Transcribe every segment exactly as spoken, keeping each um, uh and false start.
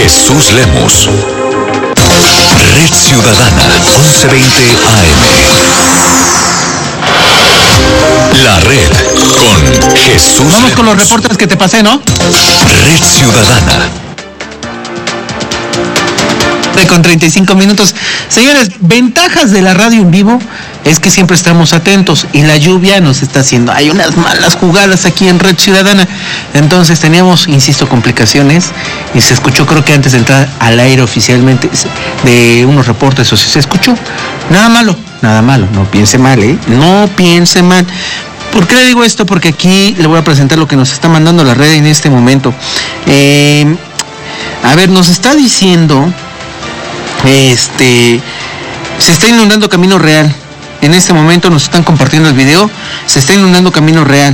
Jesús Lemus. Red Ciudadana, once veinte A M. La Red con Jesús Vamos Lemus. con los reportes que te pasé, ¿no? Red Ciudadana. Con treinta y cinco minutos. Señores, ventajas de la radio en vivo es que siempre estamos atentos y la lluvia nos está haciendo. Hay unas malas jugadas aquí en Red Ciudadana. Entonces teníamos, insisto, complicaciones y se escuchó, creo que antes de entrar al aire oficialmente, de unos reportes, o si se escuchó. Nada malo, nada malo. No piense mal, ¿eh? No piense mal. ¿Por qué le digo esto? Porque aquí le voy a presentar lo que nos está mandando la red en este momento. Eh, a ver, nos está diciendo... Este, se está inundando Camino Real. En este momento nos están compartiendo el video. Se está inundando Camino Real.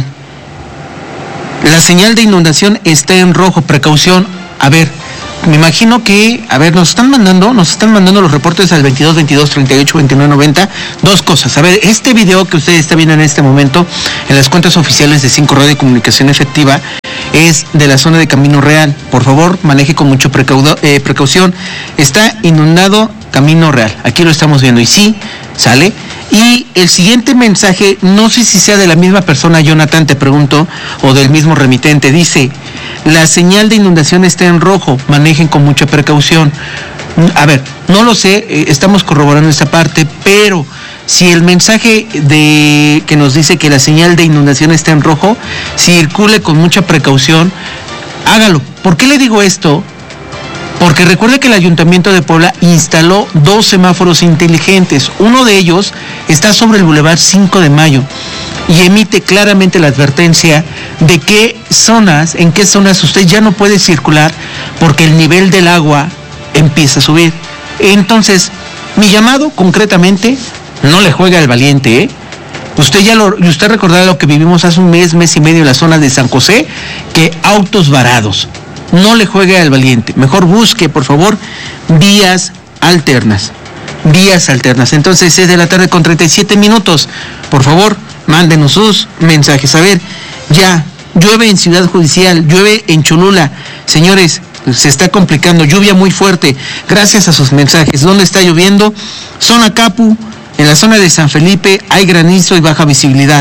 La señal de inundación está en rojo. Precaución. A ver, me imagino que, a ver, nos están mandando, nos están mandando los reportes al veintidós, veintidós, treinta y ocho, veintinueve, noventa. Dos cosas. A ver, este video que usted está viendo en este momento en las cuentas oficiales de cinco Radio Comunicación Efectiva es de la zona de Camino Real. Por favor, maneje con mucha precaudo, eh, precaución. Está inundado Camino Real. Aquí lo estamos viendo. Y sí, sale. Y el siguiente mensaje, no sé si sea de la misma persona, Jonathan, te pregunto, o del mismo remitente. Dice, la señal de inundación está en rojo. Manejen con mucha precaución. A ver, no lo sé, eh, estamos corroborando esta parte, pero... si el mensaje de que nos dice que la señal de inundación está en rojo, circule con mucha precaución, hágalo. ¿Por qué le digo esto? Porque recuerde que el Ayuntamiento de Puebla instaló dos semáforos inteligentes. Uno de ellos está sobre el Boulevard cinco de mayo y emite claramente la advertencia de qué zonas, en qué zonas usted ya no puede circular porque el nivel del agua empieza a subir. Entonces, mi llamado concretamente... no le juegue al valiente, ¿eh? Usted ya lo, usted recordará lo que vivimos hace un mes, mes y medio en la zona de San José, que autos varados. No le juegue al valiente. Mejor busque, por favor, vías alternas. Vías alternas. Entonces, seis de la tarde con treinta y siete minutos. Por favor, mándenos sus mensajes. A ver, ya, llueve en Ciudad Judicial, llueve en Cholula. Señores, se está complicando, lluvia muy fuerte. Gracias a sus mensajes. ¿Dónde está lloviendo? Zona Capu. En la zona de San Felipe hay granizo y baja visibilidad.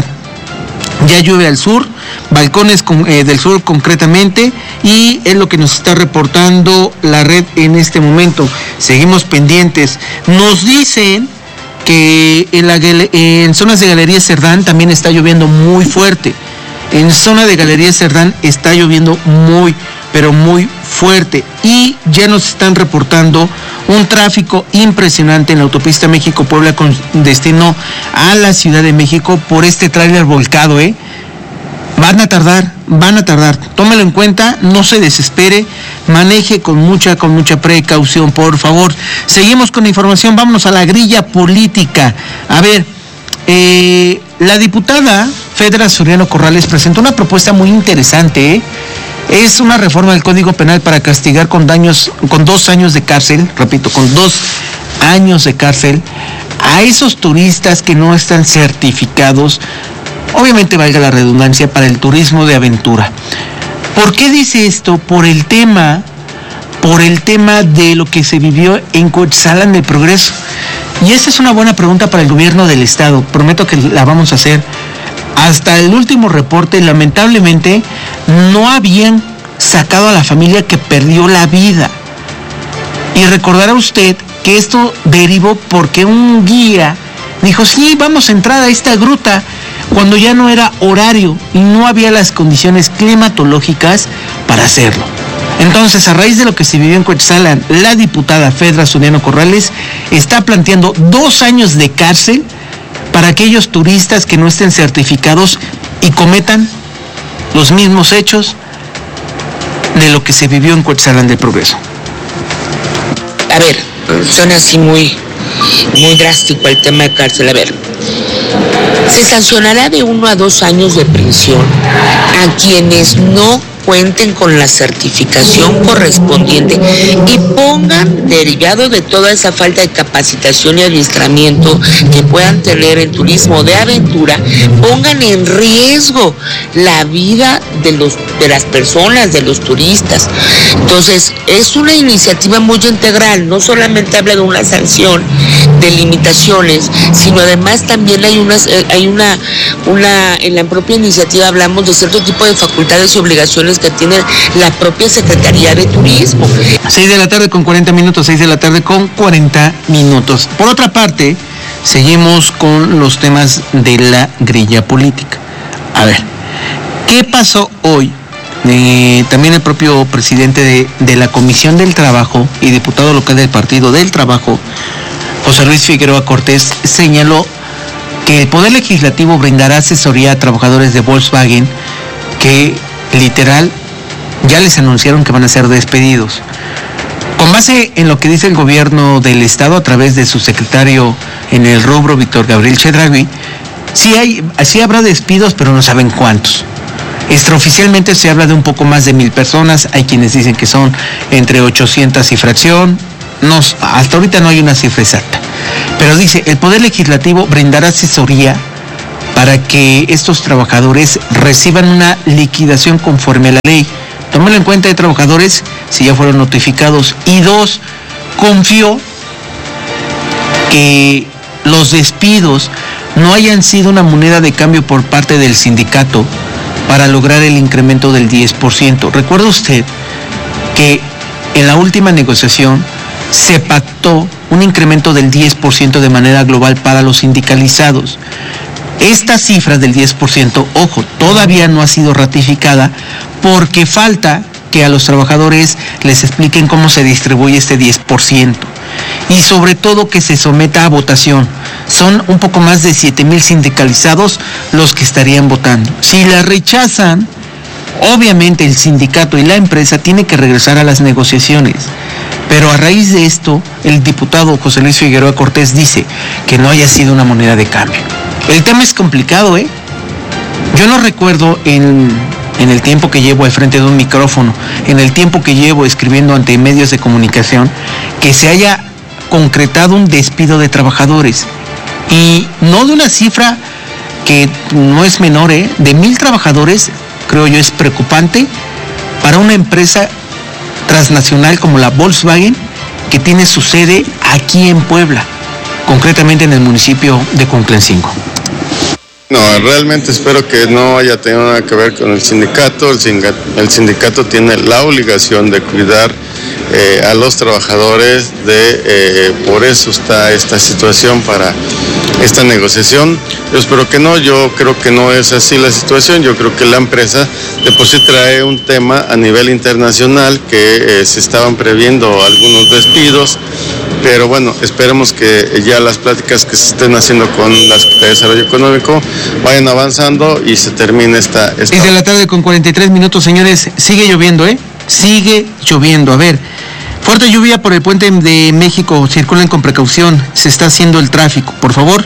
Ya llueve al sur, Balcones con, eh, del sur concretamente, y es lo que nos está reportando la red en este momento. Seguimos pendientes. Nos dicen que en, la, en zonas de Galería Cerdán también está lloviendo muy fuerte. En zona de Galería Cerdán está lloviendo muy, pero muy fuerte. Y ya nos están reportando un tráfico impresionante en la autopista México-Puebla con destino a la Ciudad de México por este tráiler volcado, ¿eh? Van a tardar, van a tardar. Tómelo en cuenta, no se desespere, maneje con mucha, con mucha precaución, por favor. Seguimos con la información, vámonos a la grilla política. A ver, eh, la diputada Fedra Soriano Corrales presentó una propuesta muy interesante, ¿eh? Es una reforma del Código Penal para castigar con daños, con dos años de cárcel, repito, con dos años de cárcel, a esos turistas que no están certificados, obviamente valga la redundancia, para el turismo de aventura. ¿Por qué dice esto? Por el tema, por el tema de lo que se vivió en Coetzalan del Progreso. Y esa es una buena pregunta para el gobierno del estado, prometo que la vamos a hacer. Hasta el último reporte, lamentablemente, no habían sacado a la familia que perdió la vida. Y recordará usted que esto derivó porque un guía dijo, sí, vamos a entrar a esta gruta, cuando ya no era horario y no había las condiciones climatológicas para hacerlo. Entonces, a raíz de lo que se vivió en Coetzalan, la diputada Fedra Soriano Corrales está planteando dos años de cárcel para aquellos turistas que no estén certificados y cometan los mismos hechos de lo que se vivió en Coetzalan del Progreso. A ver, suena así muy, muy drástico el tema de cárcel. A ver, se sancionará de uno a dos años de prisión a quienes no cuenten con la certificación correspondiente y pongan, derivado de toda esa falta de capacitación y adiestramiento que puedan tener en turismo de aventura, pongan en riesgo la vida de los de las personas, de los turistas. Entonces, es una iniciativa muy integral, no solamente habla de una sanción, de limitaciones, sino además también hay unas, hay una, una, en la propia iniciativa hablamos de cierto tipo de facultades y obligaciones que tiene la propia Secretaría de Turismo. seis de la tarde con cuarenta minutos, seis de la tarde con cuarenta minutos. Por otra parte, seguimos con los temas de la grilla política. A ver, ¿qué pasó hoy? Eh, también el propio presidente de, de la Comisión del Trabajo y diputado local del Partido del Trabajo, José Luis Figueroa Cortés, señaló que el Poder Legislativo brindará asesoría a trabajadores de Volkswagen que literal ya les anunciaron que van a ser despedidos. Con base en lo que dice el gobierno del estado a través de su secretario en el rubro, Víctor Gabriel Chedraui, sí, hay, sí habrá despidos, pero no saben cuántos. Extraoficialmente se habla de un poco más de mil personas, hay quienes dicen que son entre ochocientas y fracción, no, hasta ahorita no hay una cifra exacta. Pero dice, el Poder Legislativo brindará asesoría para que estos trabajadores reciban una liquidación conforme a la ley. Tómalo en cuenta de trabajadores si ya fueron notificados. Y dos, confió que los despidos no hayan sido una moneda de cambio por parte del sindicato para lograr el incremento del diez por ciento. ¿Recuerda usted que en la última negociación se pactó un incremento del diez por ciento de manera global para los sindicalizados? Esta cifra del diez por ciento, ojo, todavía no ha sido ratificada porque falta que a los trabajadores les expliquen cómo se distribuye este diez por ciento y sobre todo que se someta a votación. Son un poco más de siete mil sindicalizados los que estarían votando. Si la rechazan, obviamente el sindicato y la empresa tienen que regresar a las negociaciones. Pero a raíz de esto, el diputado José Luis Figueroa Cortés dice que no haya sido una moneda de cambio. El tema es complicado, ¿eh? Yo no recuerdo en, en el tiempo que llevo al frente de un micrófono, en el tiempo que llevo escribiendo ante medios de comunicación, que se haya concretado un despido de trabajadores. Y no de una cifra que no es menor, ¿eh? De mil trabajadores, creo yo, es preocupante para una empresa transnacional como la Volkswagen, que tiene su sede aquí en Puebla, concretamente en el municipio de Cuautlancingo. No, realmente espero que no haya tenido nada que ver con el sindicato. El sindicato, el sindicato tiene la obligación de cuidar eh, a los trabajadores, de eh, por eso está esta situación para esta negociación. Yo espero que no, yo creo que no es así la situación. Yo creo que la empresa de por sí trae un tema a nivel internacional que eh, se estaban previendo algunos despidos. Pero bueno, esperemos que ya las pláticas que se estén haciendo con la Secretaría de Desarrollo Económico vayan avanzando y se termine esta... esta... seis de la tarde con cuarenta y tres minutos, señores. Sigue lloviendo, ¿eh? Sigue lloviendo. A ver, fuerte lluvia por el puente de México. Circulen con precaución. Se está haciendo el tráfico. Por favor,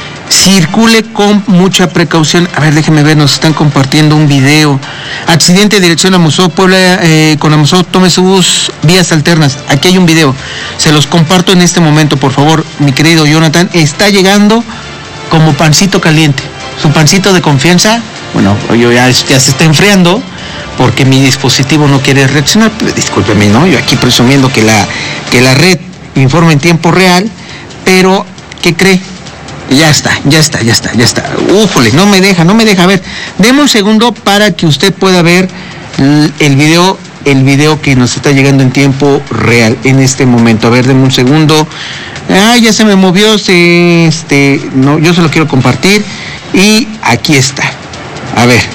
circule con mucha precaución. A ver, déjenme ver, nos están compartiendo un video. Accidente dirección a Musó, Puebla eh, con Amusó, tome sus vías alternas. Aquí hay un video, se los comparto en este momento, por favor, mi querido Jonathan. Está llegando como pancito caliente. Su pancito de confianza, bueno, yo ya, ya se está enfriando porque mi dispositivo no quiere reaccionar. Discúlpeme, ¿no? Yo aquí presumiendo que la, que la red informa en tiempo real, pero ¿qué cree? Ya está, ya está, ya está, ya está. Újole, no me deja, no me deja. A ver, deme un segundo para que usted pueda ver el video, el video que nos está llegando en tiempo real en este momento. A ver, deme un segundo. Ah, ya se me movió, se, este, no, yo se lo quiero compartir. Y aquí está. A ver,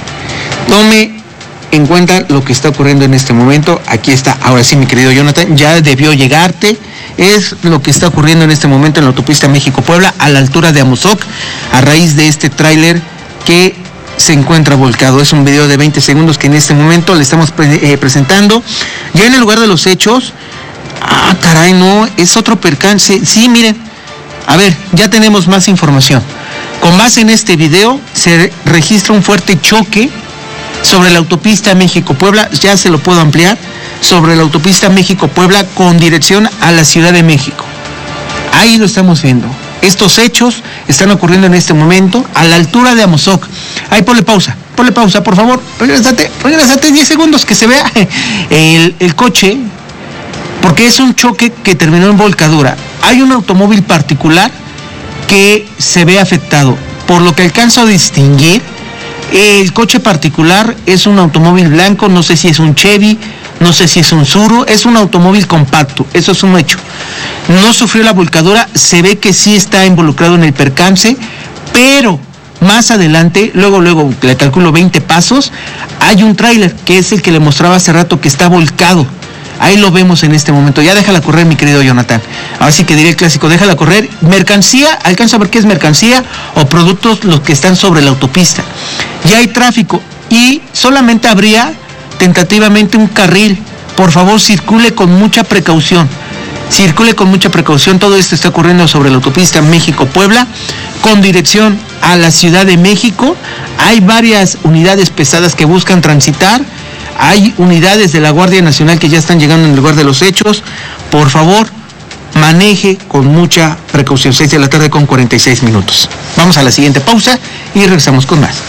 tome en cuenta lo que está ocurriendo en este momento. Aquí está, ahora sí, mi querido Jonathan, ya debió llegarte. Es lo que está ocurriendo en este momento en la autopista México-Puebla, a la altura de Amozoc, a raíz de este tráiler que se encuentra volcado. Es un video de veinte segundos que en este momento le estamos pre- eh, presentando. Ya en el lugar de los hechos, ah, caray, no, es otro percance. Sí, miren, a ver, ya tenemos más información. Con base en este video, se registra un fuerte choque sobre la autopista México-Puebla, ya se lo puedo ampliar, sobre la autopista México-Puebla con dirección a la Ciudad de México. Ahí lo estamos viendo. Estos hechos están ocurriendo en este momento a la altura de Amozoc. Ahí ponle pausa, ponle pausa, por favor. Regrésate, regrésate diez segundos que se vea el, el coche, porque es un choque que terminó en volcadura. Hay un automóvil particular que se ve afectado. Por lo que alcanzo a distinguir, el coche particular es un automóvil blanco, no sé si es un Chevy, no sé si es un Tsuru, es un automóvil compacto, eso es un hecho. No sufrió la volcadura, se ve que sí está involucrado en el percance, pero más adelante, luego, luego, le calculo veinte pasos, hay un tráiler, que es el que le mostraba hace rato que está volcado. Ahí lo vemos en este momento. Ya déjala correr, mi querido Jonathan. Ahora sí que diré el clásico, déjala correr. Mercancía, alcanza a ver qué es mercancía o productos los que están sobre la autopista. Ya hay tráfico y solamente habría tentativamente un carril. Por favor, circule con mucha precaución. Circule con mucha precaución. Todo esto está ocurriendo sobre la autopista México-Puebla con dirección a la Ciudad de México. Hay varias unidades pesadas que buscan transitar. Hay unidades de la Guardia Nacional que ya están llegando en el lugar de los hechos. Por favor, maneje con mucha precaución. seis de la tarde con cuarenta y seis minutos. Vamos a la siguiente pausa y regresamos con más.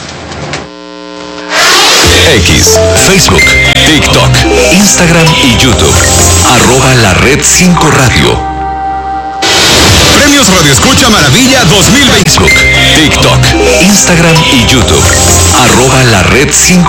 X, Facebook, TikTok, Instagram y YouTube. Arroba la red cinco radio. Premios Radio Escucha Maravilla dos mil veinte. Facebook, TikTok, Instagram y YouTube. Arroba la red cinco.